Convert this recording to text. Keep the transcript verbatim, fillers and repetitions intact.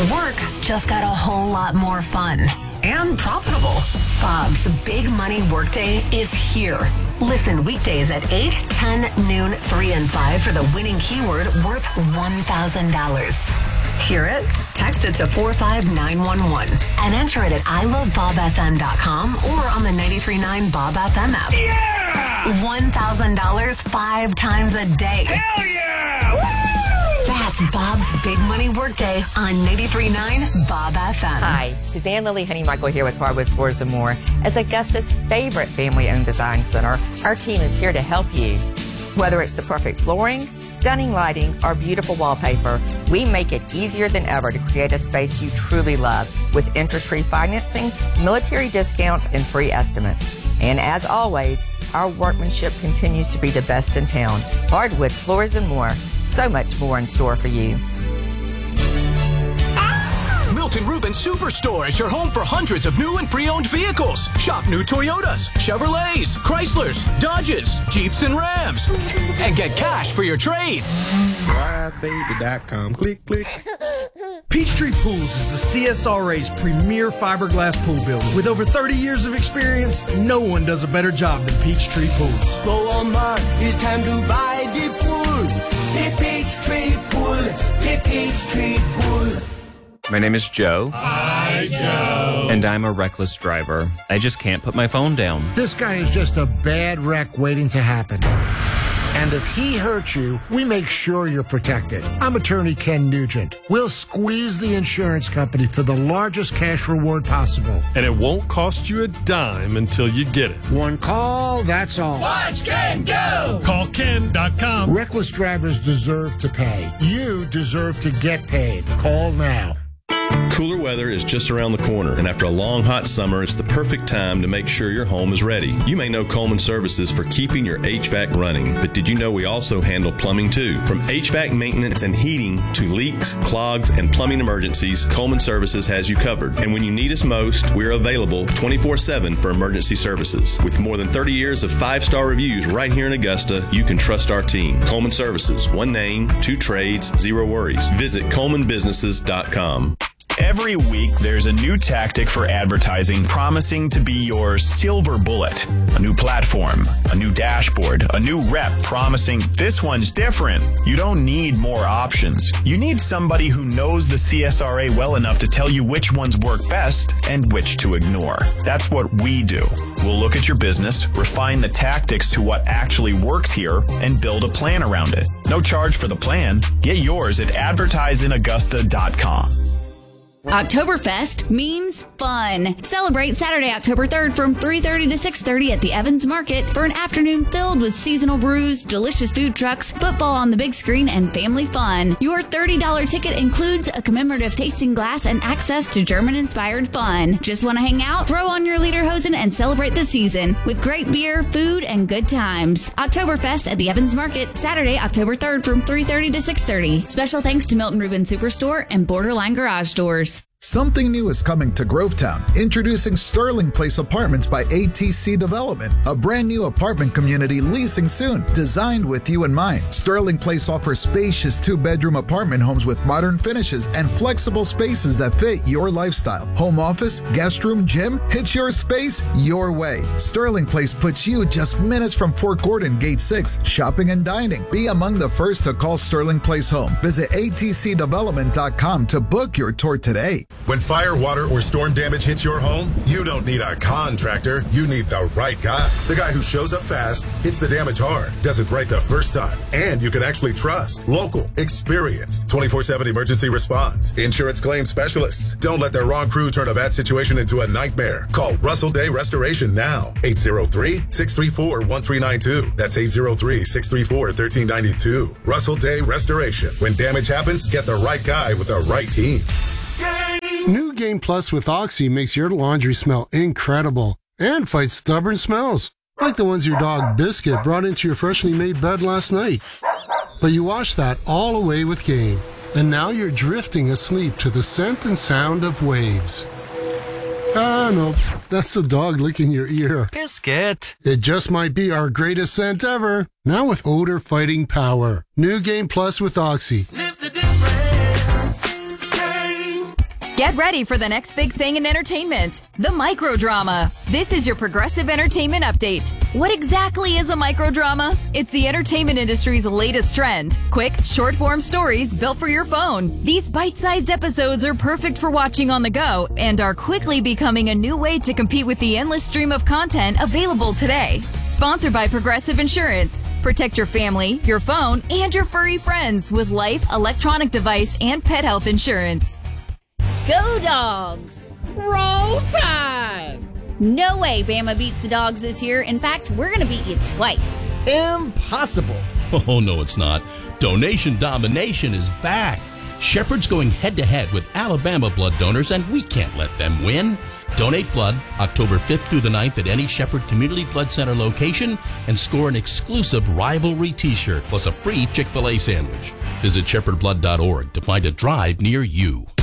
Work just got a whole lot more fun and profitable. Bob's Big Money Workday is here. Listen weekdays at eight, ten, noon, three, and five for the winning keyword worth one thousand dollars. Hear it? Text it to four five nine one one and enter it at I love bob f m dot com or on the ninety-three point nine Bob F M app. Yeah! one thousand dollars five times a day. Hell yeah! Woo! That's Bob's Big Money Workday on ninety-three point nine Bob F M. Hi, Suzanne Lily Honeymichael here with Hardwood Floors and More. As Augusta's favorite family-owned design center, our team is here to help you. Whether it's the perfect flooring, stunning lighting, or beautiful wallpaper, we make it easier than ever to create a space you truly love with interest-free financing, military discounts, and free estimates. And as always, our workmanship continues to be the best in town. Hardwood Floors and More. So much more in store for you. Milton Rubin Superstore is your home for hundreds of new and pre-owned vehicles. Shop new Toyotas, Chevrolets, Chryslers, Dodges, Jeeps, and Rams. And get cash for your trade. ride baby dot com. Click, click. Peachtree Pools is the C S R A's premier fiberglass pool builder. With over thirty years of experience, no one does a better job than Peachtree Pools. Go on, Mark. It's time to buy the pool. The Peachtree Pool. The Peachtree Pool. My name is Joe. Hi, Joe. And I'm a reckless driver. I just can't put my phone down. This guy is just a bad wreck waiting to happen. And if he hurts you, we make sure you're protected. I'm attorney Ken Nugent. We'll squeeze the insurance company for the largest cash reward possible. And it won't cost you a dime until you get it. One call, that's all. Watch Ken go! Call Ken dot com. Reckless drivers deserve to pay. You deserve to get paid. Call now. Cooler weather is just around the corner, and after a long hot summer, it's the perfect time to make sure your home is ready. You may know Coleman Services for keeping your H V A C running, but did you know we also handle plumbing too? From H V A C maintenance and heating to leaks, clogs, and plumbing emergencies, Coleman Services has you covered. And when you need us most, we're available twenty-four seven for emergency services. With more than thirty years of five-star reviews right here in Augusta, you can trust our team. Coleman Services, one name, two trades, zero worries. Visit coleman businesses dot com. Every week, there's a new tactic for advertising promising to be your silver bullet. A new platform, a new dashboard, a new rep promising this one's different. You don't need more options. You need somebody who knows the C S R A well enough to tell you which ones work best and which to ignore. That's what we do. We'll look at your business, refine the tactics to what actually works here, and build a plan around it. No charge for the plan. Get yours at advertise in augusta dot com. Oktoberfest means fun. Celebrate Saturday, October third from three thirty to six thirty at the Evans Market for an afternoon filled with seasonal brews, delicious food trucks, football on the big screen, and family fun. Your thirty dollars ticket includes a commemorative tasting glass and access to German-inspired fun. Just want to hang out? Throw on your lederhosen and celebrate the season with great beer, food, and good times. Oktoberfest at the Evans Market, Saturday, October third from three thirty to six thirty. Special thanks to Milton Rubin Superstore and Borderline Garage Doors. Something new is coming to Grovetown. Introducing Sterling Place Apartments by A T C Development, a brand new apartment community leasing soon, designed with you in mind. Sterling Place offers spacious two-bedroom apartment homes with modern finishes and flexible spaces that fit your lifestyle. Home office, guest room, gym, it's your space, your way. Sterling Place puts you just minutes from Fort Gordon, Gate six, shopping and dining. Be among the first to call Sterling Place home. Visit A T C development dot com to book your tour today. When fire, water, or storm damage hits your home, you don't need a contractor. You need the right guy. The guy who shows up fast, hits the damage hard, does it right the first time, and you can actually trust. Local, experienced, twenty-four seven emergency response. Insurance claim specialists. Don't let the wrong crew turn a bad situation into a nightmare. Call Russell Day Restoration now. eight zero three, six three four, one three nine two. That's eight zero three, six three four, one three nine two. Russell Day Restoration. When damage happens, get the right guy with the right team. New Game Plus with Oxy makes your laundry smell incredible and fights stubborn smells, like the ones your dog Biscuit brought into your freshly made bed last night. But you wash that all away with Game, and now you're drifting asleep to the scent and sound of waves. Ah, no, that's the dog licking your ear. Biscuit! It just might be our greatest scent ever, now with odor-fighting power. New Game Plus with Oxy. Sniff the difference. Game. Get ready for the next big thing in entertainment, the microdrama. This is your Progressive Entertainment Update. What exactly is a microdrama? It's the entertainment industry's latest trend. Quick, short-form stories built for your phone. These bite-sized episodes are perfect for watching on the go and are quickly becoming a new way to compete with the endless stream of content available today. Sponsored by Progressive Insurance. Protect your family, your phone, and your furry friends with life, electronic device, and pet health insurance. Go Dogs! Roll Tide! No way Bama beats the Dogs this year. In fact, we're going to beat you twice. Impossible. Oh, no, it's not. Donation Domination is back. Shepherd's going head-to-head with Alabama blood donors, and we can't let them win. Donate blood October fifth through the ninth at any Shepherd Community Blood Center location and score an exclusive Rivalry t-shirt plus a free Chick-fil-A sandwich. Visit shepherd blood dot org to find a drive near you.